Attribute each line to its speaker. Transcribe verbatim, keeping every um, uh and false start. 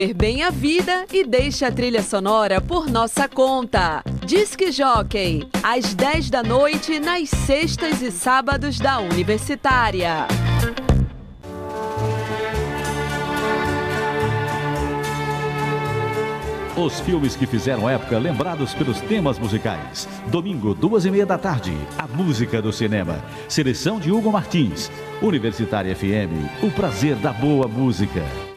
Speaker 1: Bem a vida e deixe a trilha sonora por nossa conta. Disque Jockey, às dez da noite, nas sextas e sábados da Universitária.
Speaker 2: Os filmes que fizeram época lembrados pelos temas musicais. Domingo, duas e meia da tarde, a música do cinema. Seleção de Hugo Martins. Universitária F M, o prazer da boa música.